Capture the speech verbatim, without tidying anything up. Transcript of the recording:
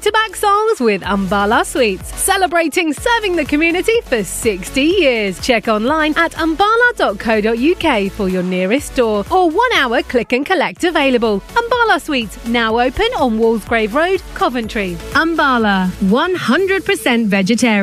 back-to-back songs with Umbala Sweets, celebrating serving the community for sixty years. Check online at umbala dot co dot uk for your nearest store or one-hour click and collect available. Umbala Sweets, now open on Walsgrave Road, Coventry. Umbala, one hundred percent vegetarian.